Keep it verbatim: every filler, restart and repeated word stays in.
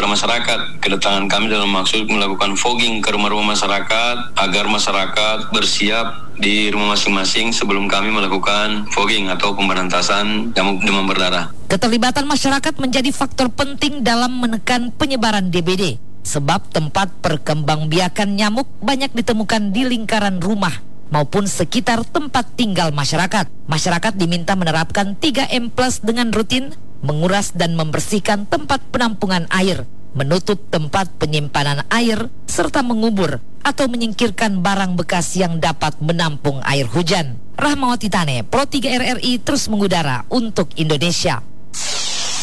masyarakat. Kedatangan kami dalam maksud melakukan fogging ke rumah-rumah masyarakat agar masyarakat bersiap di rumah masing-masing sebelum kami melakukan fogging atau pemberantasan nyamuk demam berdarah. Keterlibatan masyarakat menjadi faktor penting dalam menekan penyebaran D B D. Sebab tempat perkembangbiakan nyamuk banyak ditemukan di lingkaran rumah maupun sekitar tempat tinggal masyarakat. Masyarakat diminta menerapkan tiga M plus dengan rutin, menguras dan membersihkan tempat penampungan air, menutup tempat penyimpanan air, serta mengubur atau menyingkirkan barang bekas yang dapat menampung air hujan. Rahmawati Tane, Pro tiga R R I terus mengudara untuk Indonesia.